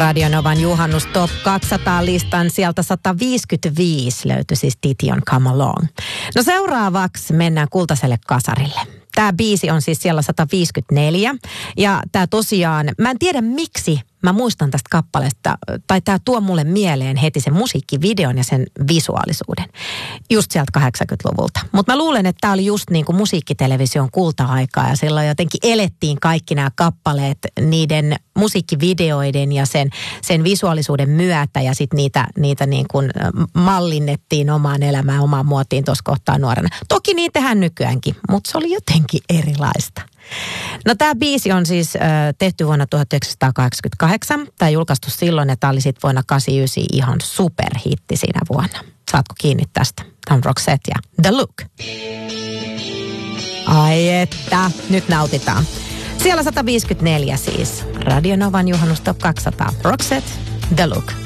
Radionovan juhannus Top 200-listan sieltä 155 löytyi siis Dition Come Along. No seuraavaksi mennään kultaiselle kasarille. Tämä biisi on siis siellä 154 ja tämä tosiaan, mä en tiedä miksi mä muistan tästä kappaleesta, tai tämä tuo mulle mieleen heti sen musiikkivideon ja sen visuaalisuuden. Just sieltä 80-luvulta. Mutta mä luulen, että tämä oli just niin kuin musiikkitelevision kulta-aikaa ja silloin jotenkin elettiin kaikki nämä kappaleet niiden musiikkivideoiden ja sen visuaalisuuden myötä ja sitten niitä niin kuin mallinnettiin omaan elämään, omaan muotiin tuossa kohtaa nuorena. Toki niitä tehdään nykyäänkin, mutta se oli jotenkin erilaista. No tämä biisi on siis tehty vuonna 1988. Tämä julkaistu silloin, että tämä oli sitten vuonna 1989 ihan superhitti siinä vuonna. Saatko kiinni tästä? Tämä on Roxette ja The Look. Ai että, nyt nautitaan. Siellä 154 siis. Radionovan juhannus Top 200. Roxette, The Look.